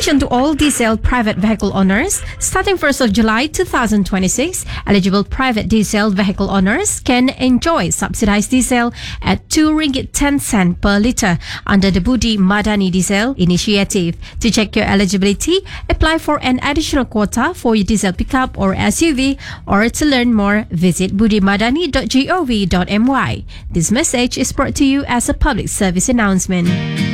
Attention to all diesel private vehicle owners. Starting 1st of July 2026, eligible private diesel vehicle owners can enjoy subsidized diesel at 2 ringgit 10 cent per litre under the Budi Madani Diesel Initiative. To check your eligibility, apply for an additional quota for your diesel pickup or SUV, or to learn more, visit budimadani.gov.my. This message is brought to you as a public service announcement.